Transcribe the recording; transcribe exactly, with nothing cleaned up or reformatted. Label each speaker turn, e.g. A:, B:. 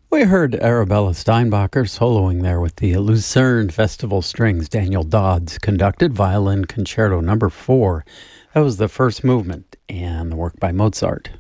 A: We heard Arabella Steinbacher soloing there with the Lucerne Festival Strings. Daniel Dodds conducted Violin Concerto number four. That was the first movement and the work by Mozart.